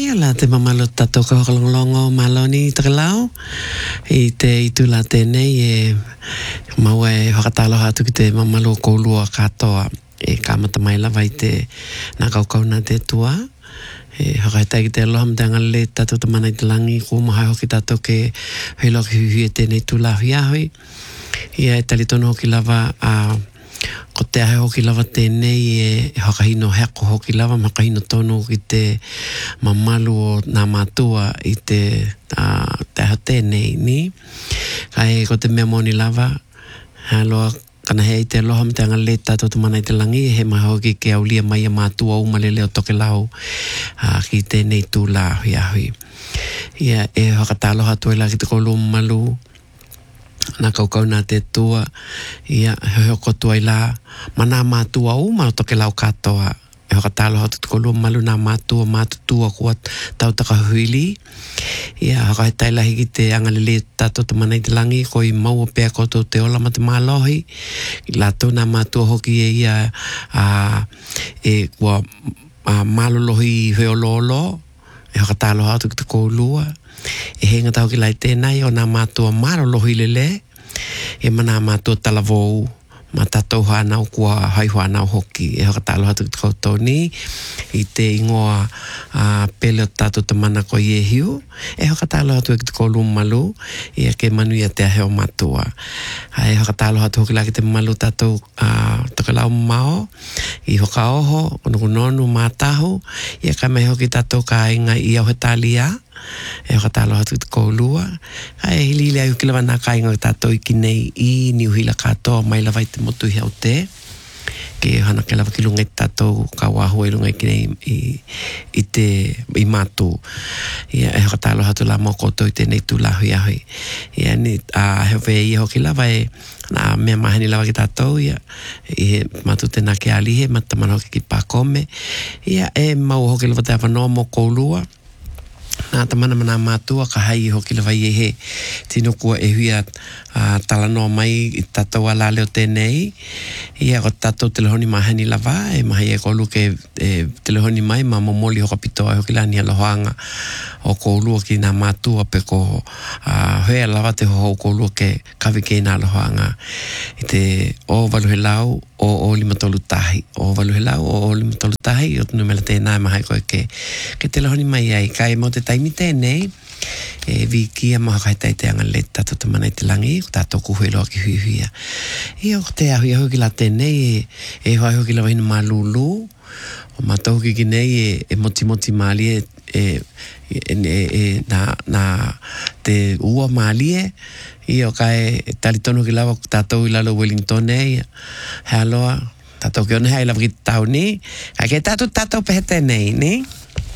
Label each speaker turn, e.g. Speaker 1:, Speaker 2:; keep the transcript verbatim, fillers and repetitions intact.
Speaker 1: Ia la te mamalo tato ka hokalongo maloni takalau. I te itula tēnei e maua e whakatalo hatu ki te mamalo koulua katoa e kamata mai lawa i te nakaukau na te tua. E hakatai ki te aloha mta ngale tato ta mana i te langi ko mahai hoki tato ke heilo ki hui e tēnei tula hui ahui. Ia e talitono hoki lava a ko te ahe hoki lava tēnei e hakahino heko hoki lava makahino tono ki te mamalu o nā mātua i te uh, te ahe tēnei ni. Kai ko te mea moni lava haloa kana hei te aloha me te angale tato te mana i te langi he mai hoki ke aulia mai a mātua umalele o toke lau uh, ki tēnei tūla hui ahui. Ia e hakataloha tuela ki te kolu malu na kaukau nā te tua ia hehoko tua i la mana mātua u ma toke lau katoa e hokatalo hatu te kolua malu nā mātua mātutua kua tau taka huili ia haka he taila hiki te angalele tato te mana i te langi ko i maua pēa koto te ola ma te mālohi i lato nā mātua hoki e ia a, e kua mālolohi heololo e hokatalo hatu ki te kolua e henga tau ki lai tēnei o nā mātua maro lohi lele e mana mātua talavou ma tatou hānau kua haihu hānau hoki e hakatalo hatu ki koutou ni i te ingoa uh, pele o tātou te mana ko i e hiu e hakatalo hatu ki te kolu malu i a ke manu i a te aheo mātua e hakatalo hatu hoki la ki te malu tātou uh, tokelau mao i hoka oho kono kunonu mātahu i a ka mai hoki tātou ka inga i au he talia e hakatalo hatu te koulua e hili ili au kilawa nā kāinga tātou i ki nei i niuhila katoa mai lawa i te motu i hau te ke hana ke lawa ki lunga i tātou ka wāhua i lunga i ki nei i, i te i mātu ia e hakatalo hatu la mō koto i tēnei tū la hui ahui ia ni a hewe i hoki lawa e nā mea mahani lawa ki tātou ia i mātu tēnā ke alihe matamana hoki ki pākome ia e mau hoki lawa te awanoa mō koulua nā tamana mana mātua ka hai hoki lewa i e he tino kua e huia uh, talanoa mai i tātou ala leo tēnei ia ko tātou telehoni mahani lawa e mahi e kolu ke e, telehoni mai ma momoli hoka pitoa hoki lani alohaanga o koulua ki nā mātua pe ko uh, hea lawa te ho koulua ke kawi ke nā alohaanga i te o waluhe lau o o lima tolu tahi o waluhe lau o o lima tolu tahi o tunu mela tēnā e mahai koe ke ke telehoni mai ai kai mo te taimi tēnei e vi kia maha kai tai te anga le tato te mana i te langi o tato kuhui loa ki hui huia i o te ahui ahui ki la tēnei e, e hoa ahui ki la wahina mā lulu o mātou ki ki nei e, e moti moti māli e e, e, e, e na, na te ua māli e i o kai e talitono ki lawa tātou i lalo Wellington e he aloa tātou ki one hai lawa ki tau ni kai ke tātou tātou pehe tēnei ni